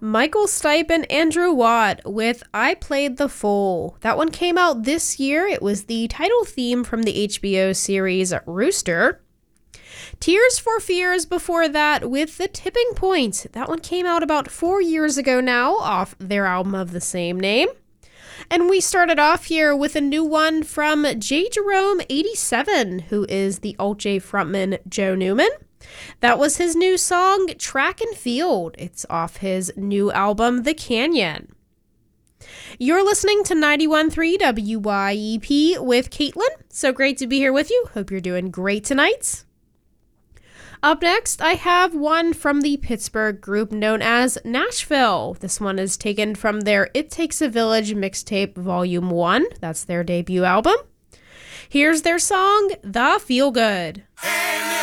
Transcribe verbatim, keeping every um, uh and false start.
Michael Stipe and Andrew Watt with I Played the Fool. That one came out this year. It was the title theme from the H B O series Rooster. Tears for Fears before that with The Tipping Point. That one came out about four years ago now off their album of the same name. And we started off here with a new one from J. Jerome eighty-seven, who is the Alt-J frontman Joe Newman. That was his new song, Track and Field. It's off his new album, The Canyon. You're listening to ninety-one point three W Y E P with Caitlin. So great to be here with you. Hope you're doing great tonight. Up next, I have one from the Pittsburgh group known as Nashville. This one is taken from their It Takes a Village mixtape volume one. That's their debut album. Here's their song, The Feel Good. Hey,